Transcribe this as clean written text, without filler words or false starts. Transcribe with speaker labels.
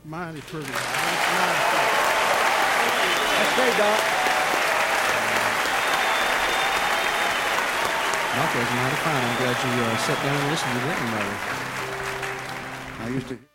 Speaker 1: mighty pretty.
Speaker 2: That's great, Doc.
Speaker 3: Doc, was mighty fine. I'm glad you sat down and listened to that.
Speaker 2: I used to